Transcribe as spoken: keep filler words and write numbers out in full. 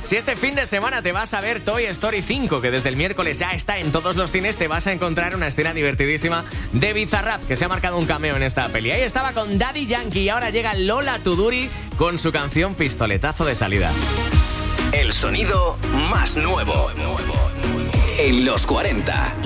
Si este fin de semana te vas a ver Toy Story cinco, que desde el miércoles ya está en todos los cines, te vas a encontrar una escena divertidísima de Bizarrap, que se ha marcado un cameo en esta peli. Ahí estaba con Daddy Yankee y ahora llega Lola Tuduri con su canción Pistoletazo de salida. El sonido más nuevo en los cuarenta.